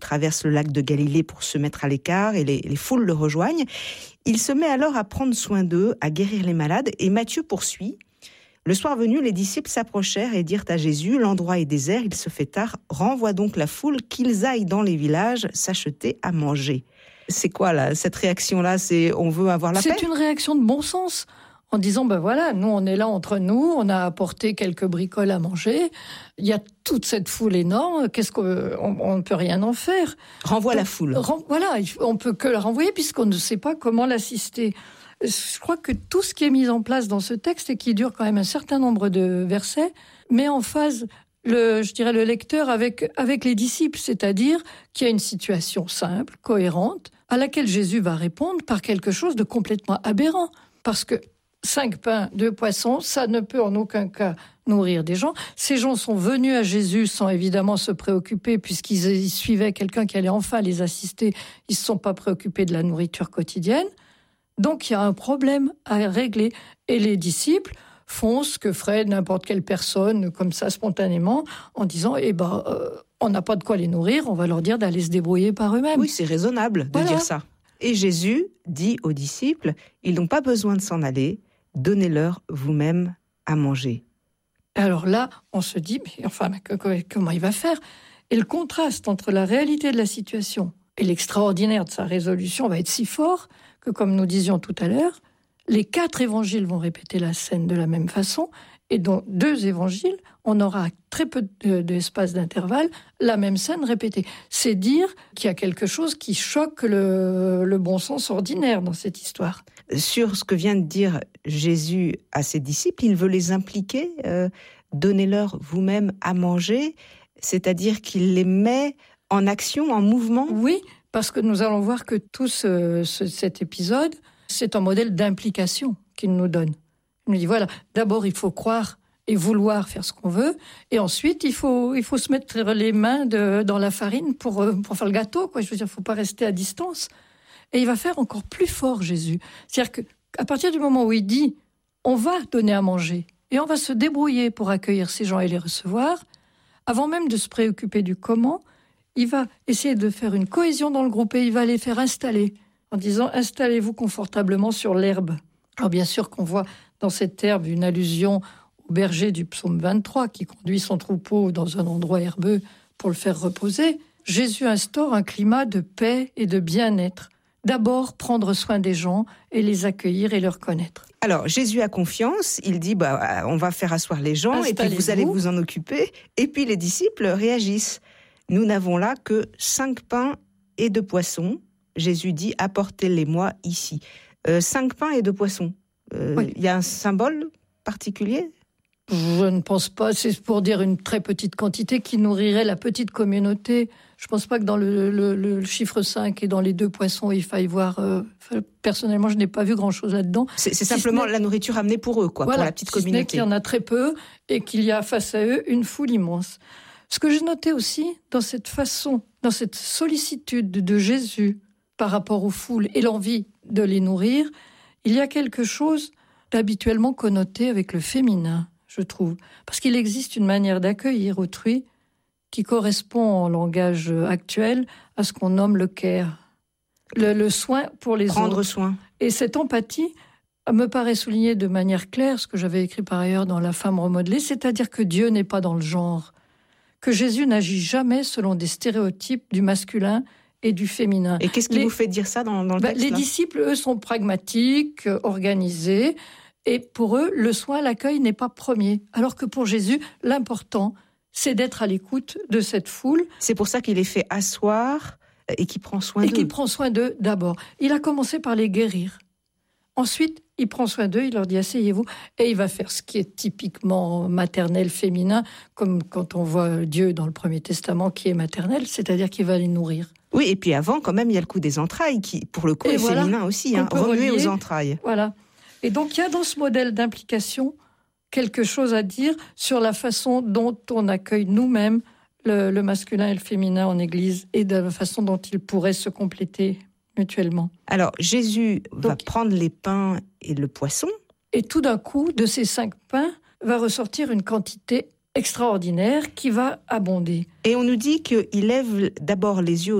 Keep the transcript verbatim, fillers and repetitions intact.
traverse le lac de Galilée pour se mettre à l'écart et les, les foules le rejoignent. Il se met alors à prendre soin d'eux, à guérir les malades et Matthieu poursuit. Le soir venu, les disciples s'approchèrent et dirent à Jésus, l'endroit est désert, il se fait tard, renvoie donc la foule, qu'ils aillent dans les villages s'acheter à manger. C'est quoi là, cette réaction-là? C'est on veut avoir la paix? C'est une réaction de bon sens. En disant, ben voilà, nous on est là entre nous, on a apporté quelques bricoles à manger, il y a toute cette foule énorme, qu'est-ce qu'on on ne peut rien en faire. Renvoie Donc, la foule. Ren, voilà, on peut que la renvoyer puisqu'on ne sait pas comment l'assister. Je crois que tout ce qui est mis en place dans ce texte et qui dure quand même un certain nombre de versets met en phase le, je dirais, le lecteur avec, avec les disciples, c'est-à-dire qu'il y a une situation simple, cohérente, à laquelle Jésus va répondre par quelque chose de complètement aberrant. Parce que cinq pains, deux poissons, ça ne peut en aucun cas nourrir des gens. Ces gens sont venus à Jésus sans évidemment se préoccuper, puisqu'ils ils suivaient quelqu'un qui allait enfin les assister. Ils ne se sont pas préoccupés de la nourriture quotidienne. Donc il y a un problème à régler. Et les disciples font ce que ferait n'importe quelle personne, comme ça, spontanément, en disant, eh ben, euh, on n'a pas de quoi les nourrir, on va leur dire d'aller se débrouiller par eux-mêmes. Oui, c'est raisonnable de voilà. dire ça. Et Jésus dit aux disciples, ils n'ont pas besoin de s'en aller, donnez-leur vous-même à manger. Alors là, on se dit, mais enfin, mais comment il va faire? Et le contraste entre la réalité de la situation et l'extraordinaire de sa résolution va être si fort que, comme nous disions tout à l'heure, les quatre évangiles vont répéter la scène de la même façon, et dans deux évangiles, on aura très peu d'espace d'intervalle la même scène répétée. C'est dire qu'il y a quelque chose qui choque le, le bon sens ordinaire dans cette histoire. Sur ce que vient de dire Jésus à ses disciples, il veut les impliquer, euh, donnez-leur vous-même à manger, c'est-à-dire qu'il les met en action, en mouvement. Oui, parce que nous allons voir que tout ce, ce, cet épisode, c'est un modèle d'implication qu'il nous donne. Il nous dit, voilà, d'abord il faut croire et vouloir faire ce qu'on veut, et ensuite il faut, il faut se mettre les mains de, dans la farine pour, pour faire le gâteau, quoi. Je veux dire, il ne faut pas rester à distance. Et il va faire encore plus fort, Jésus. C'est-à-dire qu'à partir du moment où il dit, on va donner à manger, et on va se débrouiller pour accueillir ces gens et les recevoir, avant même de se préoccuper du comment, il va essayer de faire une cohésion dans le groupe, et il va les faire installer, en disant, installez-vous confortablement sur l'herbe. Alors bien sûr qu'on voit dans cette herbe une allusion au berger du psaume vingt-trois, qui conduit son troupeau dans un endroit herbeux pour le faire reposer. Jésus instaure un climat de paix et de bien-être. D'abord, prendre soin des gens et les accueillir et leur connaître. Alors, Jésus a confiance, il dit, bah, on va faire asseoir les gens, et puis vous allez vous en occuper. Et puis les disciples réagissent. Nous n'avons là que cinq pains et deux poissons. Jésus dit, apportez-les-moi ici. Euh, cinq pains et deux poissons. Euh, oui. Y a un symbole particulier ? Je ne pense pas. C'est pour dire une très petite quantité qui nourrirait la petite communauté. Je ne pense pas que dans le, le, le chiffre cinq et dans les deux poissons, il faille voir... Euh, personnellement, je n'ai pas vu grand-chose là-dedans. C'est, c'est si simplement la nourriture amenée pour eux, quoi, voilà, pour la petite si communauté. Ce n'est qu'il y en a très peu et qu'il y a face à eux une foule immense. Ce que j'ai noté aussi dans cette façon, dans cette sollicitude de Jésus par rapport aux foules et l'envie de les nourrir, il y a quelque chose d'habituellement connoté avec le féminin, je trouve. Parce qu'il existe une manière d'accueillir autrui qui correspond en langage actuel à ce qu'on nomme le care, le, le soin pour les Prendre autres. Prendre soin. Et cette empathie me paraît souligner de manière claire ce que j'avais écrit par ailleurs dans La femme remodelée, c'est-à-dire que Dieu n'est pas dans le genre, que Jésus n'agit jamais selon des stéréotypes du masculin et du féminin. Et qu'est-ce qui les, vous fait dire ça dans, dans le bah, texte Les là disciples, eux, sont pragmatiques, organisés, et pour eux, le soin, l'accueil n'est pas premier. Alors que pour Jésus, l'important, c'est d'être à l'écoute de cette foule. C'est pour ça qu'il les fait asseoir et qu'il prend soin et d'eux. Et qu'il prend soin d'eux d'abord. Il a commencé par les guérir. Ensuite, il prend soin d'eux, il leur dit « asseyez-vous » et il va faire ce qui est typiquement maternel, féminin, comme quand on voit Dieu dans le Premier Testament qui est maternel, c'est-à-dire qu'il va les nourrir. Oui, et puis avant, quand même, il y a le coup des entrailles, qui, pour le coup, et est voilà, féminin aussi, hein, remuer aux entrailles. Voilà. Et donc, il y a dans ce modèle d'implication quelque chose à dire sur la façon dont on accueille nous-mêmes le, le masculin et le féminin en Église et de la façon dont ils pourraient se compléter mutuellement. Alors, Jésus donc, va prendre les pains et le poisson. Et tout d'un coup, de ces cinq pains, va ressortir une quantité extraordinaire qui va abonder. Et on nous dit qu'il lève d'abord les yeux